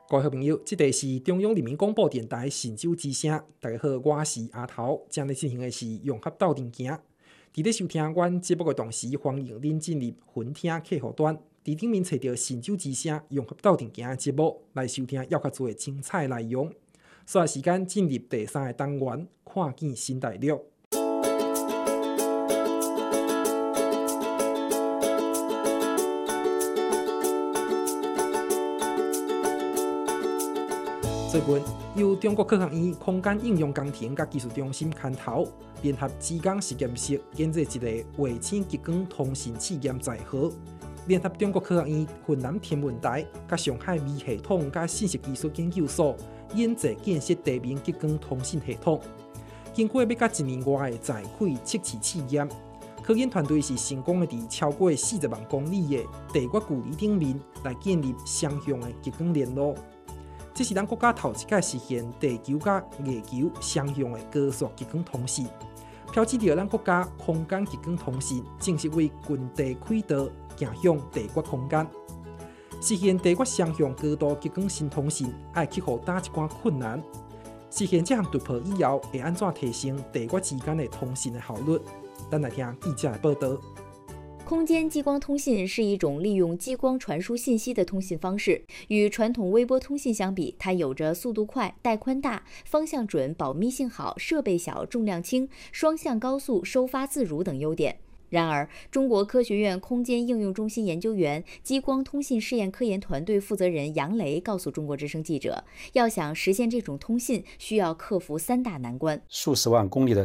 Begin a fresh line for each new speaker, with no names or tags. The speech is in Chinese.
各位好朋友，这里是中央人民广播电台神州之声。大家好，我是阿头，今日进行的是融合斗阵行。伫咧收听阮节目的同时，欢迎您进入分听客户端，伫顶面找到神州之声融合斗阵行的节目来收听，要较多的精彩内容。稍后时间进入第3个单元，看见新大陆。最近由中国科学院空间应用工程甲技术中心牵头，联合紫光实验室建制一个卫星激光通信试验载荷，联合中国科学院云南天文台、甲上海微系统甲信息技术研究所研制建设地面激光通信系统。经过要甲1年外的载轨测试试验，科研团队是成功的伫超过40万公里的地月距离顶面来建立双向的激光链路。这是咱国家头一届实现地球甲月球双向的高速激光通信，标志着咱国家空间激光通信正式为近地轨道行向地月空间。实现地月双向高度激光新通信，要克服哪一寡困难？实现这项突破以后，会安怎提升地月之间的通信的效率？咱来听记者的报道。
空间激光通信是一种利用激光传输信息的通信方式。与传统微波通信相比，它有着速度快、带宽大、方向准、保密性好、设备小、重量轻、双向高速、收发自如等优点。然而，中国科学院空间应用中心研究员、激光通信试验科研团队负责人杨雷告诉中国之声记者，要想实现这种通信，需要克服3大难关：
数十万公里的